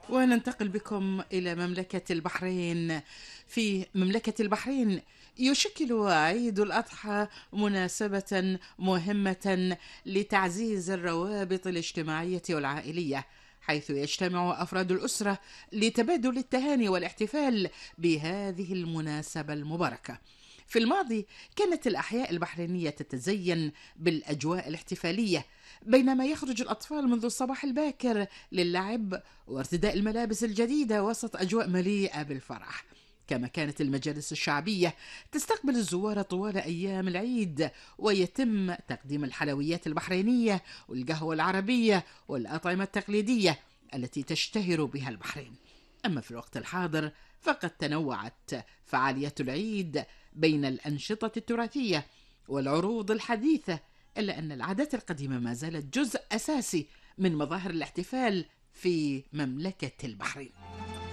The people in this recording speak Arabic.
وننتقل بكم إلى مملكة البحرين. في مملكة البحرين يشكل عيد الأضحى مناسبة مهمة لتعزيز الروابط الاجتماعية والعائلية، حيث يجتمع أفراد الأسرة لتبادل التهاني والاحتفال بهذه المناسبة المباركة. في الماضي كانت الأحياء البحرينية تتزين بالأجواء الاحتفالية، بينما يخرج الأطفال منذ الصباح الباكر للعب وارتداء الملابس الجديدة وسط أجواء مليئة بالفرح. كما كانت المجالس الشعبية تستقبل الزوار طوال أيام العيد، ويتم تقديم الحلويات البحرينية والقهوة العربية والأطعمة التقليدية التي تشتهر بها البحرين. أما في الوقت الحاضر فقد تنوعت فعاليات العيد بين الأنشطة التراثية والعروض الحديثة، إلا أن العادات القديمة ما زالت جزء أساسي من مظاهر الاحتفال في مملكة البحرين.